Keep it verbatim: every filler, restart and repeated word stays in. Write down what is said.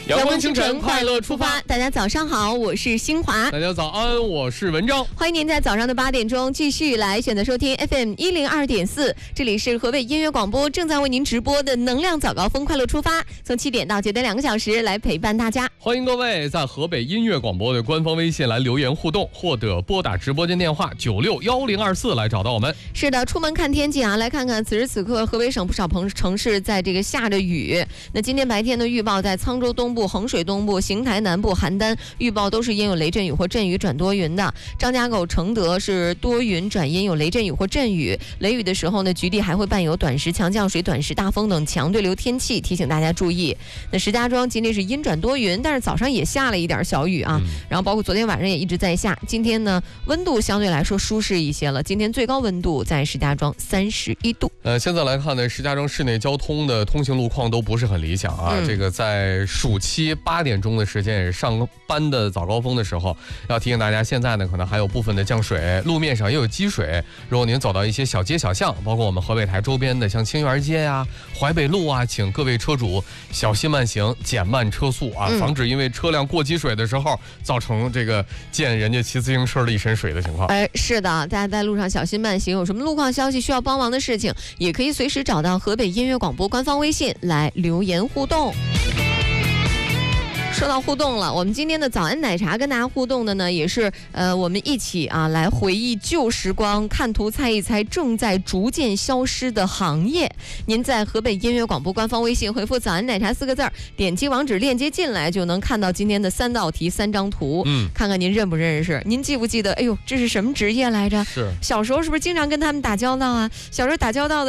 阳光清晨，快乐出发。 大家早上好，我是新华。 大家早安，我是文章。 欢迎您在早上的八点钟继续来选择收听 F M 一零二点四，这里是河北音乐广播正在为您直播的能量早高峰快乐出发，从七点到九点两个小时来陪伴大家。 欢迎各位在河北音乐广播的官方微信来留言互动，或者拨打直播间电话九六幺零二四来找到我们。 是的，出门看天气啊，来看看此时此刻河北省不少城市在这个下着雨。那今天白天的预报在沧州东部、衡水东部、邢台南部、邯郸预报都是阴有雷阵雨或阵雨转多云的。张家口、承德是多云转阴，有雷阵雨或阵雨。雷雨的时候呢，局地还会伴有短时强降水、短时大风等强对流天气，提醒大家注意。那石家庄今天是阴转多云，但是早上也下了一点小雨啊。嗯、然后包括昨天晚上也一直在下。今天呢，温度相对来说舒适一些了。今天最高温度在石家庄三十一度。 呃，现在来看呢，石家庄市内交通的通行路况都不是很理想啊。嗯、这个在暑期八点钟的时间也是上班的早高峰的时候，要提醒大家，现在呢可能还有部分的降水，路面上也有积水。如果您走到一些小街小巷，包括我们河北台周边的像清源街啊、淮北路啊，请各位车主小心慢行，减慢车速啊，防止因为车辆过积水的时候造成这个溅人家骑自行车的一身水的情况。 哎，是的，大家在路上小心慢行，有什么路况消息需要帮忙的事情，也可以随时找到河北音乐广播官方微信来留言互动。说到互动了，我们今天的早安奶茶跟大家互动的呢，也是呃，我们一起啊来回忆旧时光，看图猜一猜正在逐渐消失的行业。您在河北音乐广播官方微信回复早安奶茶四个字儿，点击网址链接进来，就能看到今天的三道题三张图，嗯，看看您认不认识，您记不记得？哎呦，这是什么职业来着？ 是小时候是不是经常跟他们打交道啊？小时候打交道的